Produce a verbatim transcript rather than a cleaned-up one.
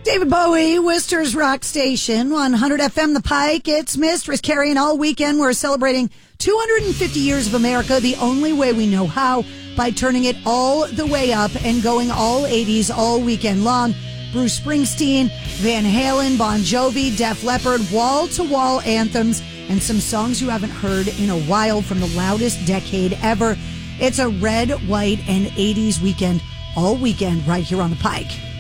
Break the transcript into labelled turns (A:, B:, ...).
A: David Bowie, Worcester's Rock Station, one hundred F M The Pike. It's Mistress Carrie, and all weekend we're celebrating two hundred fifty years of America the only way we know how, by turning it all the way up and going all eighties all weekend long. Bruce Springsteen, Van Halen, Bon Jovi, Def Leppard, wall-to-wall anthems, and some songs you haven't heard in a while from the loudest decade ever. It's a red, white, and eighties weekend all weekend right here on The Pike.